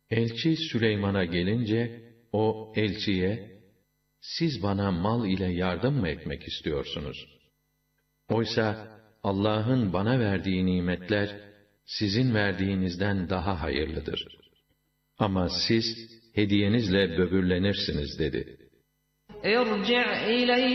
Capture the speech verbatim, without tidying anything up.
Elçi Süleyman'a gelince, o elçiye, siz bana mal ile yardım mı etmek istiyorsunuz? Oysa Allah'ın bana verdiği nimetler, sizin verdiğinizden daha hayırlıdır. Ama siz, hediyenizle böbürlenirsiniz dedi. اِرْجِعْ إِلَيْهِ